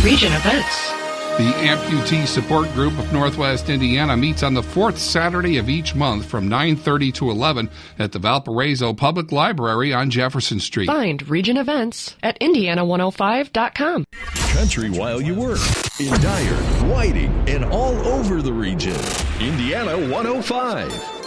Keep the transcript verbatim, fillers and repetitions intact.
Region Events. The Amputee Support Group of Northwest Indiana meets on the fourth Saturday of each month from nine thirty to eleven at the Valparaiso Public Library on Jefferson Street. Find Region Events at indiana one oh five dot com. Country while you work. In Dyer, Whiting, and all over the region. Indiana one oh five.